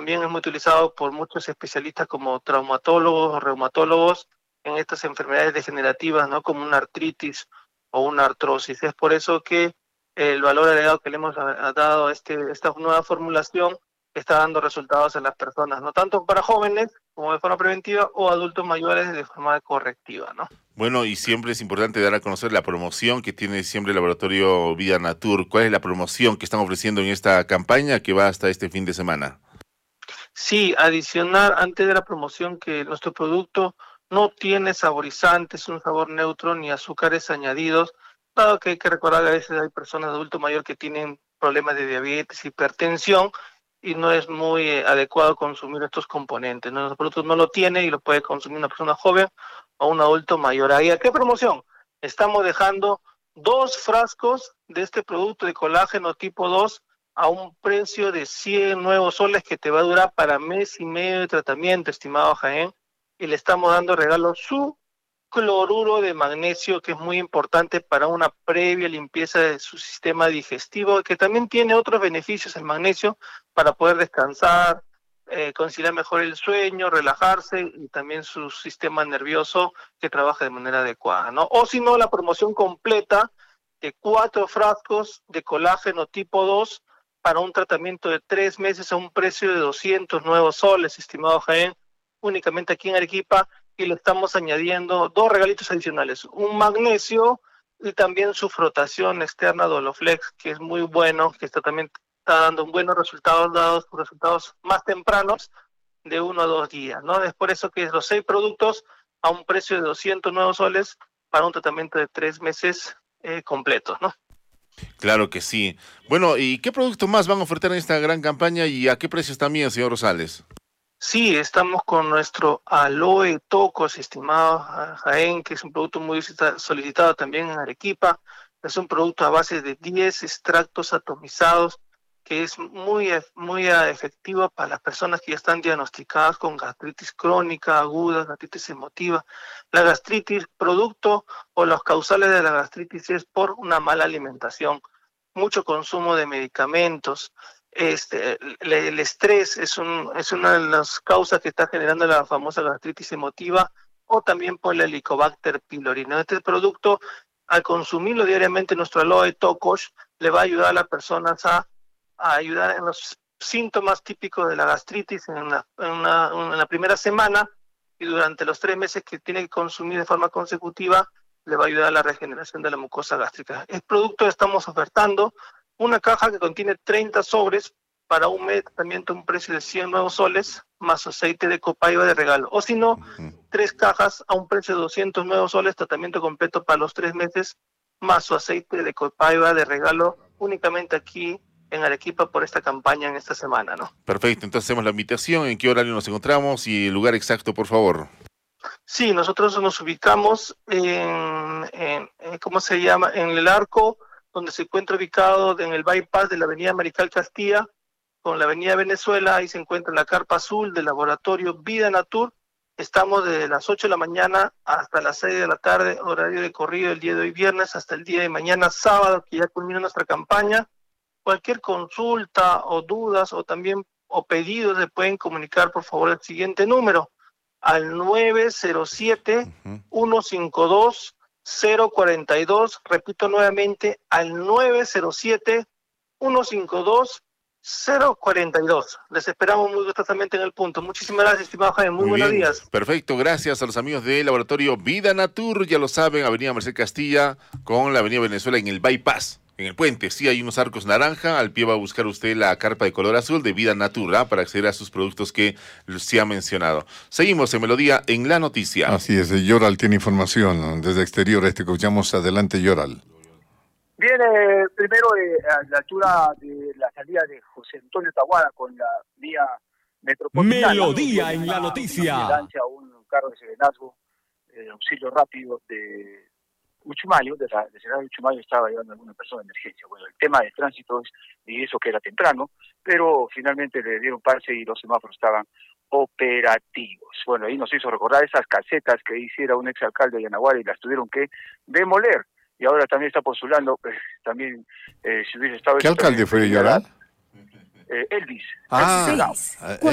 también es muy utilizado por muchos especialistas como traumatólogos o reumatólogos en estas enfermedades degenerativas, ¿no? Como una artritis o una artrosis. Es por eso que el valor agregado que le hemos dado a esta nueva formulación está dando resultados en las personas, no tanto para jóvenes como de forma preventiva o adultos mayores de forma correctiva, ¿no? Bueno, y siempre es importante dar a conocer la promoción que tiene siempre el laboratorio Vida Natur. ¿Cuál es la promoción que están ofreciendo en esta campaña que va hasta este fin de semana? Sí, adicionar antes de la promoción que nuestro producto no tiene saborizantes, un sabor neutro ni azúcares añadidos, dado que hay que recordar que a veces hay personas de adulto mayor que tienen problemas de diabetes, hipertensión, y no es muy adecuado consumir estos componentes, ¿no? Los productos no lo tiene y lo puede consumir una persona joven o un adulto mayor. ¿Ahí a qué promoción? Estamos dejando 2 frascos de este producto de colágeno tipo 2 a un precio de 100 nuevos soles que te va a durar para mes y medio de tratamiento, estimado Jaén, y le estamos dando regalo su cloruro de magnesio, que es muy importante para una previa limpieza de su sistema digestivo, que también tiene otros beneficios el magnesio para poder descansar, conciliar mejor el sueño, relajarse y también su sistema nervioso que trabaja de manera adecuada, ¿no? O si no, la promoción completa de 4 frascos de colágeno tipo 2 para un tratamiento de 3 meses a un precio de 200 nuevos soles, estimado Jaén, únicamente aquí en Arequipa, y le estamos añadiendo 2 regalitos adicionales, un magnesio y también su frotación externa Doloflex, que es muy bueno, que también está dando buenos resultados, dados resultados más tempranos de 1 a 2 días, ¿no? Es por eso que los 6 productos a un precio de 200 nuevos soles para un tratamiento de 3 meses completos, ¿no? Claro que sí. Bueno, ¿y qué productos más van a ofertar en esta gran campaña y a qué precios también, señor Rosales? Sí, estamos con nuestro Aloe Tocos, estimado Jaén, que es un producto muy solicitado también en Arequipa. Es un producto a base de 10 extractos atomizados que es muy efectivo para las personas que ya están diagnosticadas con gastritis crónica, aguda, gastritis emotiva. La gastritis, producto o los causales de la gastritis es por una mala alimentación, mucho consumo de medicamentos. El estrés es una de las causas que está generando la famosa gastritis emotiva o también por el Helicobacter pylori, ¿no? Este producto, al consumirlo diariamente, nuestro aloe tocosh le va a ayudar a las personas a ayudar en los síntomas típicos de la gastritis en la primera semana, y durante los 3 meses que tiene que consumir de forma consecutiva le va a ayudar a la regeneración de la mucosa gástrica. El producto estamos ofertando una caja que contiene 30 sobres para un mes de tratamiento a un precio de 100 nuevos soles, más aceite de copaiba de regalo. O si no, 3 cajas a un precio de 200 nuevos soles, tratamiento completo para los 3 meses, más su aceite de copaiba de regalo, únicamente aquí en Arequipa por esta campaña en esta semana, ¿no? Perfecto, entonces hacemos la invitación, en qué horario nos encontramos y el lugar exacto, por favor. Sí, nosotros nos ubicamos ¿cómo se llama? En el arco donde se encuentra ubicado en el bypass de la avenida Marical Castilla con la avenida Venezuela. Ahí se encuentra la carpa azul del laboratorio Vida Natur. Estamos desde las 8 de la mañana hasta las 6 de la tarde, horario de corrido el día de hoy viernes hasta el día de mañana sábado, que ya culmina nuestra campaña. Cualquier consulta o dudas o también o pedidos se pueden comunicar por favor al siguiente número, al 907-152-042, repito nuevamente, al 907-152-042. Les esperamos muy gustosamente en el punto. Muchísimas gracias, estimado Jaime. Muy Muy buenos bien, días. perfecto, gracias a los amigos del laboratorio Vida Natur, ya lo saben, Avenida Merced Castilla con la Avenida Venezuela en el bypass. En el puente, sí hay unos arcos naranja, al pie va a buscar usted la carpa de color azul de Vida Natur, ¿ah? Para acceder a sus productos que se ha mencionado. Seguimos en Melodía en la noticia. Así es, Yoral tiene información desde exterior, escuchamos adelante, Yoral. Bien, primero a la altura de la salida de José Antonio Tahuada con la vía metropolitana. Melodía en la noticia. Una lancha, un carro de serenazgo, auxilio rápido de Uchumayo, de Cerrado de Uchumayo, estaba llevando a alguna persona de emergencia. Bueno, el tema del tránsito y eso que era temprano, pero finalmente le dieron parche y los semáforos estaban operativos. Bueno, ahí nos hizo recordar esas casetas que hiciera un exalcalde de Yanaguara y las tuvieron que demoler. Y ahora también está postulando, también si hubiese estado... ¿Qué alcalde fue, Yoral? Elvis. Ah, Elvis.